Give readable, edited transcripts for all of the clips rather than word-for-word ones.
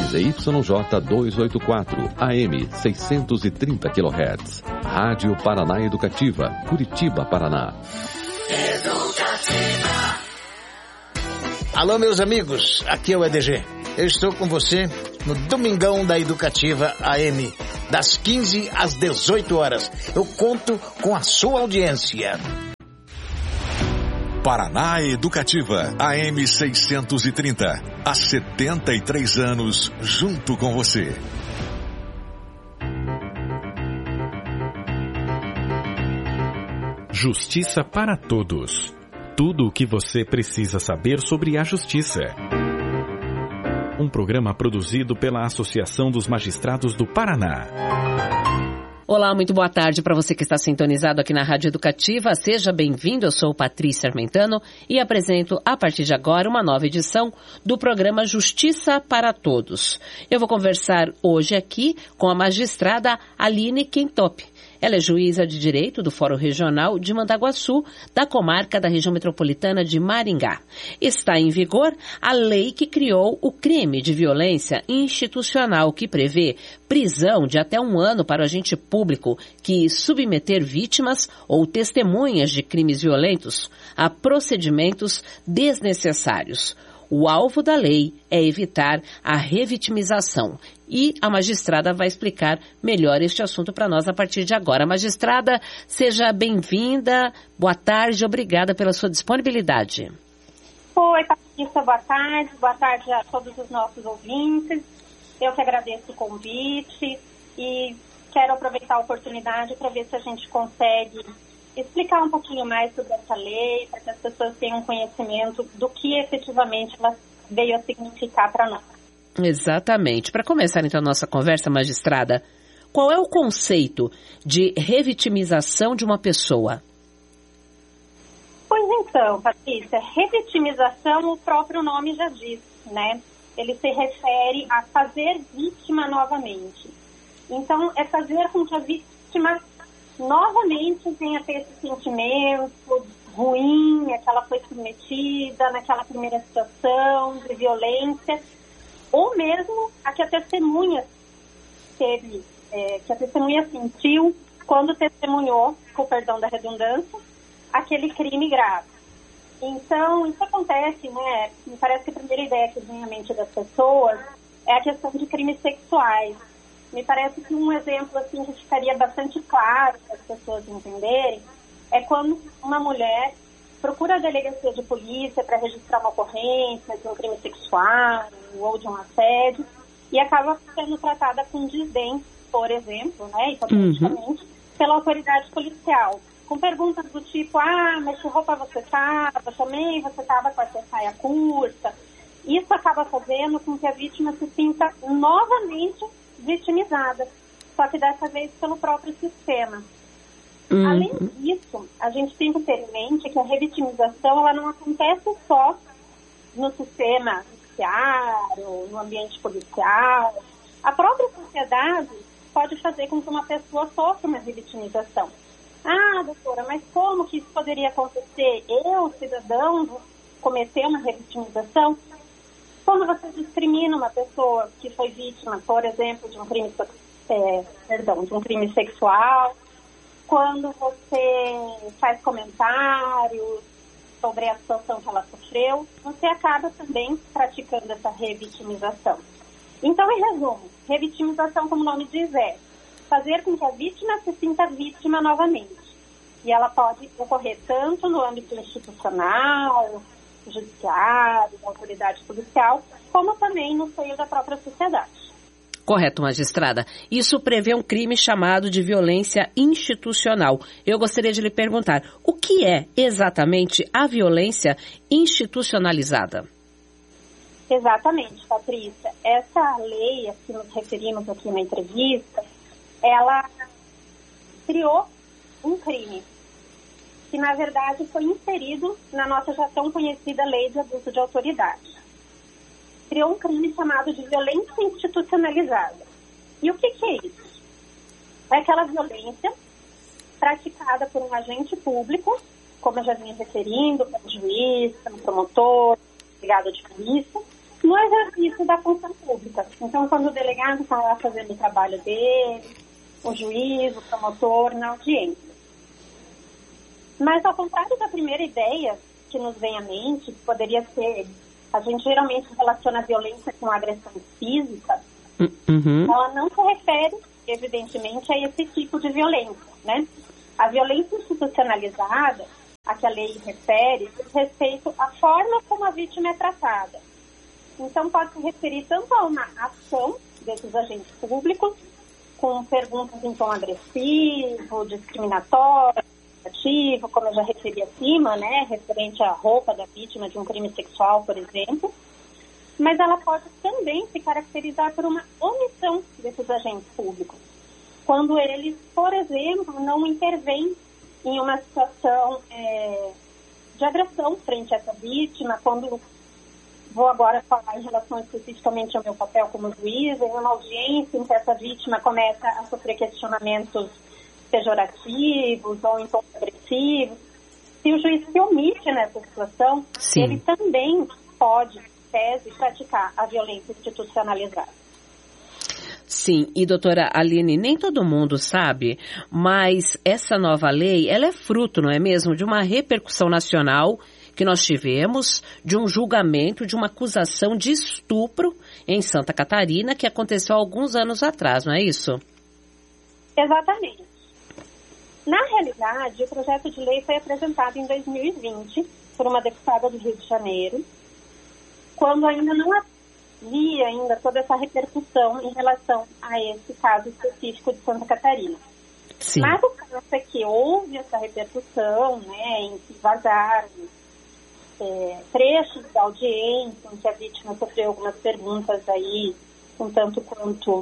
ZYJ 284, AM 630 kHz. Rádio Paraná Educativa, Curitiba, Paraná. Alô, meus amigos, aqui é o EDG. Eu estou com você no Domingão da Educativa AM, das 15 às 18 horas. Eu conto com a sua audiência. Paraná Educativa, AM 630. Há 73 anos, junto com você. Justiça para todos. Tudo o que você precisa saber sobre a justiça. Um programa produzido pela Associação dos Magistrados do Paraná. Olá, muito boa tarde para você que está sintonizado aqui na Rádio Educativa. Seja bem-vindo, eu sou Patrícia Armentano e apresento a partir de agora uma nova edição do programa Justiça para Todos. Eu vou conversar hoje aqui com a magistrada Aline Quintop. Ela é juíza de Direito do Fórum Regional de Mandaguaçu, da comarca da região metropolitana de Maringá. Está em vigor a lei que criou o crime de violência institucional, que prevê prisão de até 1 ano para o agente público que submeter vítimas ou testemunhas de crimes violentos a procedimentos desnecessários. O alvo da lei é evitar a revitimização. E a magistrada vai explicar melhor este assunto para nós a partir de agora. Magistrada, seja bem-vinda. Boa tarde, obrigada pela sua disponibilidade. Oi, Patrícia, boa tarde. Boa tarde a todos os nossos ouvintes. Eu que agradeço o convite e quero aproveitar a oportunidade para ver se a gente consegue explicar um pouquinho mais sobre essa lei, para que as pessoas tenham conhecimento do que efetivamente ela veio a significar para nós. Exatamente. Para começar então a nossa conversa, magistrada, qual é o conceito de revitimização de uma pessoa? Pois então, Patrícia, revitimização, o próprio nome já diz, né? Ele se refere a fazer vítima novamente. Então, é fazer com que a vítima novamente venha a ter esse sentimento ruim, a que ela foi submetida naquela primeira situação de violência, ou mesmo a que a testemunha teve, que a testemunha sentiu quando testemunhou, com perdão da redundância, aquele crime grave. Então, isso acontece, né? Me parece que a primeira ideia que vem à mente das pessoas é a questão de crimes sexuais. Me parece que um exemplo assim que ficaria bastante claro para as pessoas entenderem é quando uma mulher procura a delegacia de polícia para registrar uma ocorrência de um crime sexual ou de um assédio e acaba sendo tratada com desdém, por exemplo, né, hipoteticamente, pela autoridade policial, com perguntas do tipo, mas que roupa você estava? Também você estava com essa saia curta? Isso acaba fazendo com que a vítima se sinta novamente vitimizada, só que dessa vez pelo próprio sistema. Além disso, a gente tem que ter em mente que a revitimização ela não acontece só no sistema judiciário, no ambiente policial. A própria sociedade pode fazer com que uma pessoa sofra uma revitimização. Doutora, mas como que isso poderia acontecer? Eu, cidadão, vou cometer uma revitimização? Quando você discrimina uma pessoa que foi vítima, por exemplo, de um crime, de um crime sexual, quando você faz comentários sobre a situação que ela sofreu, você acaba também praticando essa revitimização. Então, em resumo, revitimização, como o nome diz, é fazer com que a vítima se sinta vítima novamente. E ela pode ocorrer tanto no âmbito institucional, judiciário, da autoridade policial, como também no seio da própria sociedade. Correto, magistrada. Isso prevê um crime chamado de violência institucional. Eu gostaria de lhe perguntar, o que é exatamente a violência institucionalizada? Exatamente, Patrícia. Essa lei, a que nos referimos aqui na entrevista, ela criou um crime que, na verdade, foi inserido na nossa já tão conhecida Lei de Abuso de Autoridade. Criou um crime chamado de violência institucionalizada. E o que é isso? É aquela violência praticada por um agente público, como eu já vinha referindo, pelo juiz, pelo promotor, delegado de polícia, no exercício da função pública. Então, quando o delegado está lá fazendo o trabalho dele, o juiz, o promotor, na audiência. Mas, ao contrário da primeira ideia que nos vem à mente, que poderia ser, a gente geralmente relaciona a violência com a agressão física, ela não se refere, evidentemente, a esse tipo de violência, né? A violência institucionalizada, a que a lei refere, diz respeito à forma como a vítima é tratada. Então, pode se referir tanto a uma ação desses agentes públicos, com perguntas em tom agressivo, discriminatório, ativo, como eu já referi acima, né, referente à roupa da vítima de um crime sexual, por exemplo. Mas ela pode também se caracterizar por uma omissão desses agentes públicos, quando eles, por exemplo, não intervêm em uma situação de agressão frente a essa vítima, quando vou agora falar em relação especificamente ao meu papel como juiz, em uma audiência em que essa vítima começa a sofrer questionamentos pejorativos ou em tom agressivo. Se o juiz se omite nessa situação, sim, ele também pode, tese, praticar a violência institucionalizada. Sim, e doutora Aline, nem todo mundo sabe, mas essa nova lei, ela é fruto, não é mesmo, de uma repercussão nacional que nós tivemos, de um julgamento, de uma acusação de estupro em Santa Catarina, que aconteceu há alguns anos atrás, não é isso? Exatamente. Na realidade, o projeto de lei foi apresentado em 2020 por uma deputada do Rio de Janeiro, quando ainda não havia toda essa repercussão em relação a esse caso específico de Santa Catarina. Sim. Mas o caso é que houve essa repercussão, né, em que vazaram trechos da audiência, em que a vítima sofreu algumas perguntas aí, um tanto quanto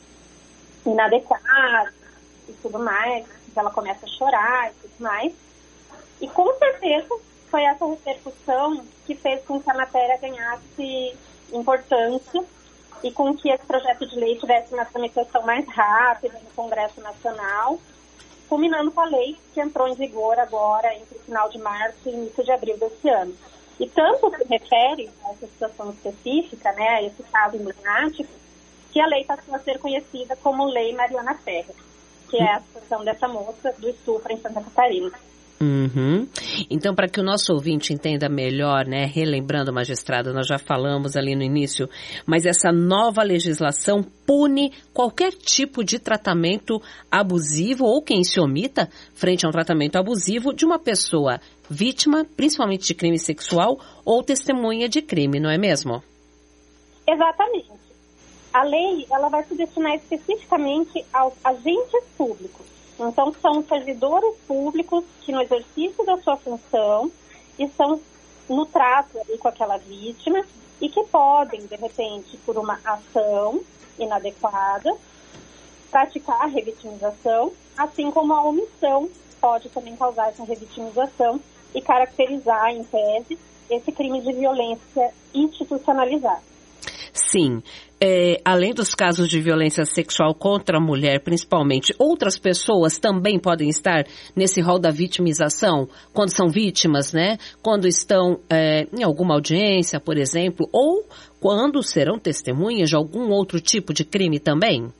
inadequadas e tudo mais, ela começa a chorar e tudo mais. E com certeza foi essa repercussão que fez com que a matéria ganhasse importância e com que esse projeto de lei tivesse uma tramitação mais rápida no Congresso Nacional, culminando com a lei que entrou em vigor agora entre o final de março e início de abril desse ano. E tanto se refere a essa situação específica, né, a esse caso emblemático, que a lei passou a ser conhecida como Lei Mariana Ferrer, que é a situação dessa moça do estupro em Santa Catarina. Uhum. Então, para que o nosso ouvinte entenda melhor, né, relembrando, magistrada, nós já falamos ali no início, mas essa nova legislação pune qualquer tipo de tratamento abusivo ou quem se omita frente a um tratamento abusivo de uma pessoa vítima, principalmente de crime sexual ou testemunha de crime, não é mesmo? Exatamente. A lei, ela vai se destinar especificamente aos agentes públicos. Então, são servidores públicos que, no exercício da sua função, estão no trato ali com aquela vítima e que podem, de repente, por uma ação inadequada, praticar a revitimização, assim como a omissão pode também causar essa revitimização e caracterizar, em tese, esse crime de violência institucionalizada. Sim. Além dos casos de violência sexual contra a mulher, principalmente, outras pessoas também podem estar nesse rol da vitimização, quando são vítimas, né? Quando estão em alguma audiência, por exemplo, ou quando serão testemunhas de algum outro tipo de crime também?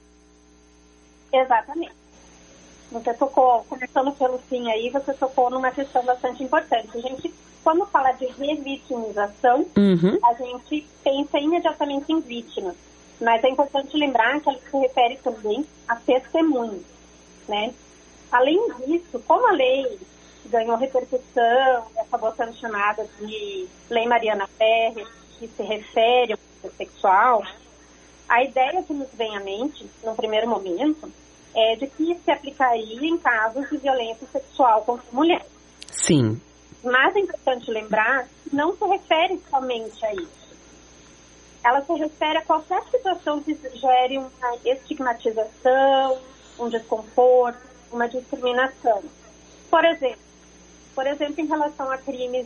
Exatamente. Você tocou, começando pelo fim aí, você tocou numa questão bastante importante. A gente, quando fala de revitimização, a gente pensa imediatamente em vítimas. Mas é importante lembrar que ela se refere também a testemunhas, né? Além disso, como a lei ganhou repercussão e acabou sendo chamada de Lei Mariana Ferrer, que se refere ao crime sexual, a ideia que nos vem à mente, no primeiro momento, é de que se aplicaria em casos de violência sexual contra a mulher. Sim. Mas é importante lembrar que não se refere somente a isso. Ela se refere a qualquer situação que gere uma estigmatização, um desconforto, uma discriminação. Por exemplo, em relação a crimes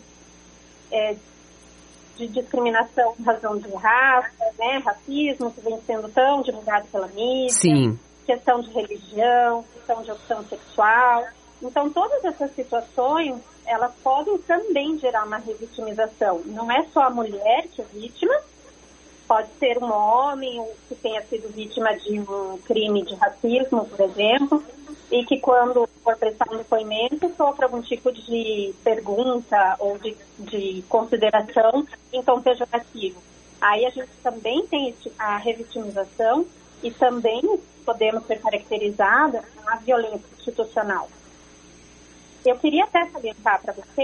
de discriminação em razão de raça, né, racismo, que vem sendo tão divulgado pela mídia, sim, questão de religião, questão de opção sexual. Então, todas essas situações, elas podem também gerar uma revitimização. Não é só a mulher que é vítima, Pode ser um homem que tenha sido vítima de um crime de racismo, por exemplo, e que quando for prestar um depoimento sofra algum tipo de pergunta ou de consideração em tom pejorativo. Aí a gente também tem a revitimização e também podemos ser caracterizadas a violência institucional. Eu queria até salientar para você